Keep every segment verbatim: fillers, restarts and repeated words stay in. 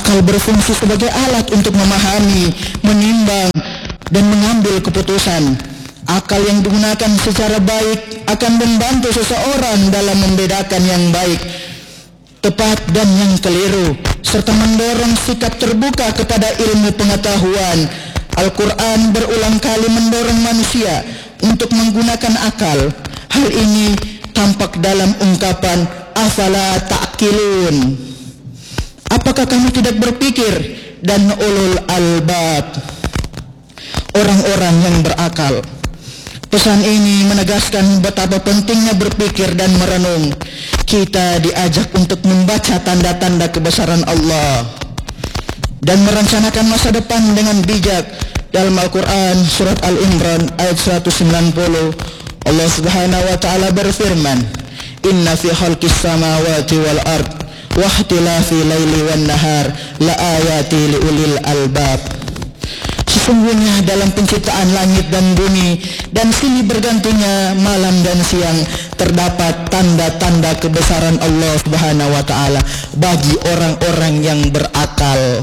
Akal berfungsi sebagai alat untuk memahami, menimbang, dan mengambil keputusan. Akal yang digunakan secara baik akan membantu seseorang dalam membedakan yang baik, tepat, dan yang keliru, serta mendorong sikap terbuka kepada ilmu pengetahuan. Al-Quran berulang kali mendorong manusia untuk menggunakan akal. Hal ini tampak dalam ungkapan afala ta'qilun. Apakah kamu tidak berpikir? Dan ulul albab, orang-orang yang berakal. Pesan ini menegaskan betapa pentingnya berpikir dan merenung. Kita diajak untuk membaca tanda-tanda kebesaran Allah dan merencanakan masa depan dengan bijak. Dalam Al-Quran surat Al-Imran ayat seratus sembilan puluh, Allah subhanahu wa ta'ala berfirman, Inna fi khalqis samawati wal ard wa ikhtilafi laili wan nahar la ayati li ulil albab. Sesungguhnya dalam penciptaan langit dan bumi dan silih bergantinya malam dan siang terdapat tanda-tanda kebesaran Allah subhanahu wa ta'ala bagi orang-orang yang berakal.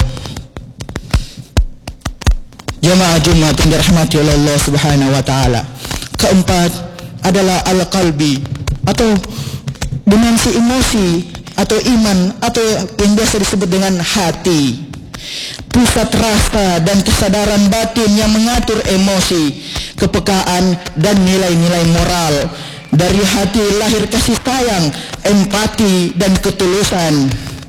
Jamaah Jumat yang dirahmati oleh Allah subhanahu wa ta'ala. Keempat adalah al-qalbi atau dimensi emosi atau iman atau yang biasa disebut dengan hati. Pusat rasa dan kesadaran batin yang mengatur emosi, kepekaan, dan nilai-nilai moral. Dari hati lahir kasih sayang, empati, dan ketulusan.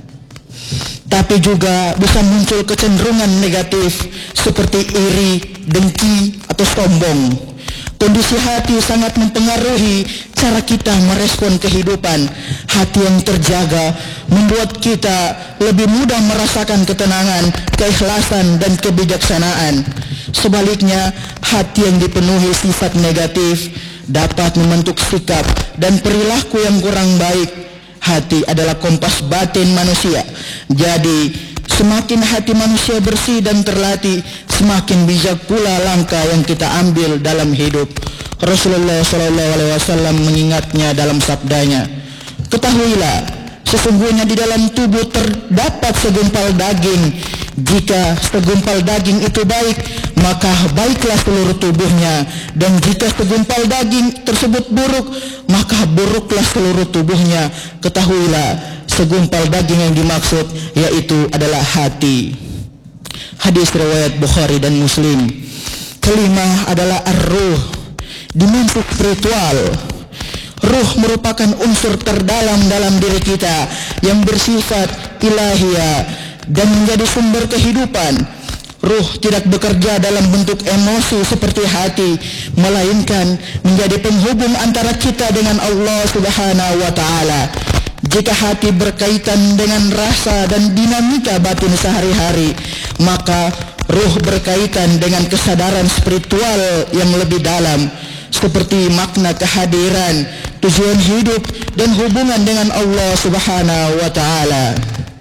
Tapi juga bisa muncul kecenderungan negatif seperti iri, dengki, atau sombong. Kondisi hati sangat mempengaruhi cara kita merespon kehidupan. Hati yang terjaga membuat kita lebih mudah merasakan ketenangan, keikhlasan, dan kebijaksanaan. Sebaliknya, hati yang dipenuhi sifat negatif dapat membentuk sikap dan perilaku yang kurang baik. Hati adalah kompas batin manusia. Jadi, semakin hati manusia bersih dan terlatih, semakin bijak pula langkah yang kita ambil dalam hidup. Rasulullah shallallahu alaihi wasallam mengingatnya dalam sabdanya, ketahuilah, sesungguhnya di dalam tubuh terdapat segumpal daging. Jika segumpal daging itu baik, maka baiklah seluruh tubuhnya. Dan jika segumpal daging tersebut buruk, maka buruklah seluruh tubuhnya. Ketahuilah, segumpal daging yang dimaksud yaitu adalah hati. Hadis riwayat Bukhari dan Muslim. Kelima adalah ar-ruh, dimensi spiritual. Ruh merupakan unsur terdalam dalam diri kita yang bersifat ilahiyah dan menjadi sumber kehidupan. Ruh tidak bekerja dalam bentuk emosi seperti hati, melainkan menjadi penghubung antara kita dengan Allah subhanahu wa ta'ala. Jika hati berkaitan dengan rasa dan dinamika batin sehari-hari, maka ruh berkaitan dengan kesadaran spiritual yang lebih dalam, seperti makna kehadiran, tujuan hidup, dan hubungan dengan Allah subhanahu wa ta'ala.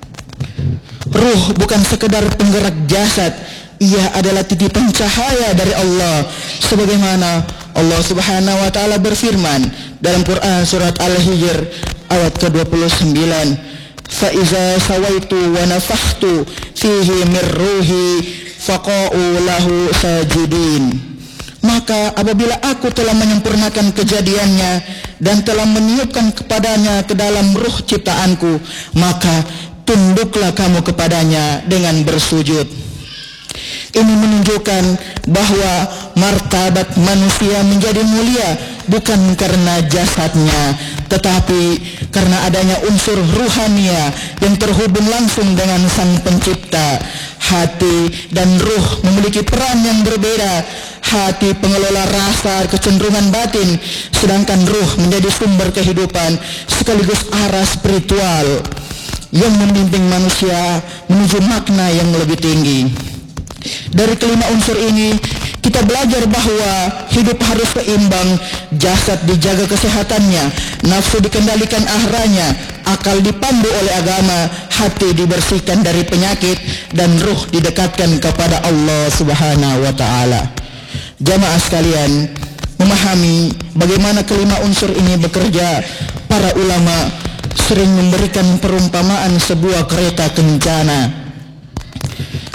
Ruh bukan sekedar penggerak jasad, ia adalah titipan cahaya dari Allah, sebagaimana Allah subhanahu wa ta'ala berfirman dalam Quran surat Al-Hijr ayat ke dua puluh sembilan, فَإِذَا سَوَيْتُ وَنَفَخْتُ فِيهِ مِنْ رُوحِي فَقَعُوا لَهُ سَاجِدِينَ. Maka apabila aku telah menyempurnakan kejadiannya dan telah meniupkan kepadanya ke dalam ruh ciptaanku, maka tunduklah kamu kepadanya dengan bersujud. Ini menunjukkan bahwa martabat manusia menjadi mulia bukan karena jasadnya, tetapi karena adanya unsur ruhania yang terhubung langsung dengan Sang Pencipta. Hati dan ruh memiliki peran yang berbeda. Hati pengelola rasa kecenderungan batin, sedangkan ruh menjadi sumber kehidupan sekaligus arah spiritual yang membimbing manusia menuju makna yang lebih tinggi. Dari kelima unsur ini, kita belajar bahwa hidup harus seimbang. Jasad dijaga kesehatannya, nafsu dikendalikan ahranya, akal dipandu oleh agama, hati dibersihkan dari penyakit, dan ruh didekatkan kepada Allah subhanahu wa ta'ala. Jamaah sekalian, memahami bagaimana kelima unsur ini bekerja, para ulama sering memberikan perumpamaan sebuah kereta kencana.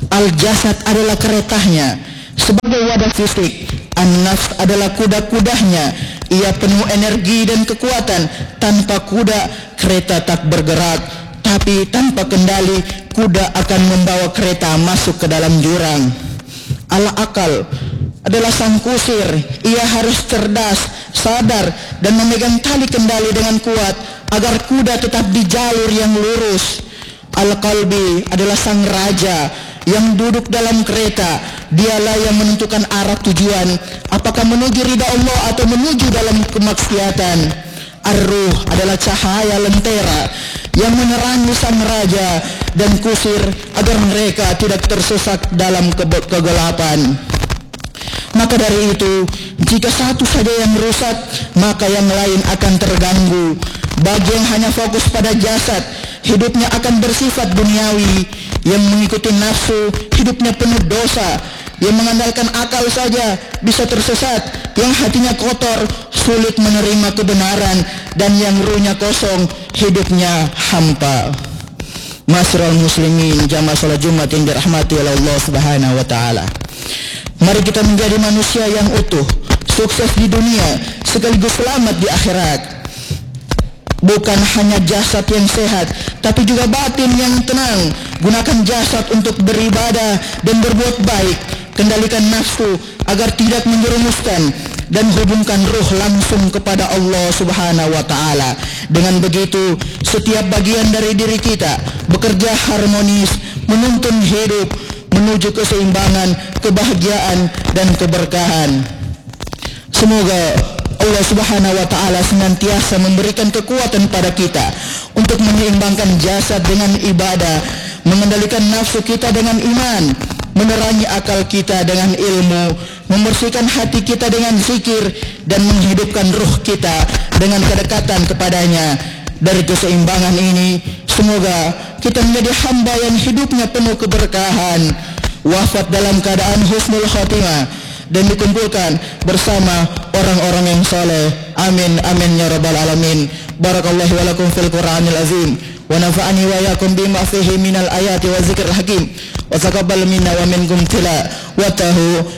Al-jasad adalah keretanya. Sebagai wadah fisik, an-nafs adalah kuda-kudanya. Ia penuh energi dan kekuatan. Tanpa kuda, kereta tak bergerak. Tapi tanpa kendali, kuda akan membawa kereta masuk ke dalam jurang. Al-akal adalah sang kusir. Ia harus cerdas, sadar, dan memegang tali kendali dengan kuat agar kuda tetap di jalur yang lurus. Al-qalbi adalah sang raja yang duduk dalam kereta. Dialah yang menentukan arah tujuan, apakah menuju ridha Allah atau menuju dalam kemaksiatan. Ar-ruh adalah cahaya lentera yang menerangi sang raja dan kusir agar mereka tidak tersesat dalam ke- kegelapan. Maka dari itu, jika satu saja yang rusak, maka yang lain akan terganggu. Bagi yang hanya fokus pada jasad, hidupnya akan bersifat duniawi. Yang mengikuti nafsu, hidupnya penuh dosa. Yang mengandalkan akal saja bisa tersesat. Yang hatinya kotor, sulit menerima kebenaran. Dan yang ruhnya kosong, hidupnya hampa. Masyarul muslimin, jamaah salat Jumat yang dirahmati oleh Allah Subhanahu wa taala. Mari kita menjadi manusia yang utuh, sukses di dunia sekaligus selamat di akhirat. Bukan hanya jasad yang sehat, tapi juga batin yang tenang. Gunakan jasad untuk beribadah dan berbuat baik. Kendalikan nafsu agar tidak menjerumuskan, dan hubungkan ruh langsung kepada Allah Subhanahu wa taala. Dengan begitu, setiap bagian dari diri kita bekerja harmonis, menuntun hidup menuju keseimbangan, kebahagiaan, dan keberkahan. Semoga Allah Subhanahu wa taala senantiasa memberikan kekuatan pada kita untuk menyeimbangkan jasad dengan ibadah, mengendalikan nafsu kita dengan iman, menerangi akal kita dengan ilmu, membersihkan hati kita dengan zikir, dan menghidupkan ruh kita dengan kedekatan kepadanya. Dari keseimbangan ini, semoga kita menjadi hamba yang hidupnya penuh keberkahan, wafat dalam keadaan husnul khotimah, dan dikumpulkan bersama orang-orang yang saleh. Amin amin ya rabbal alamin. Barakallahu wa lakum fil Qur'anil azim, wa nafa'ani wa yakum bima fihi minal ayati wa zikril hakim, wa taqabbal minna wa minkum tilawatahu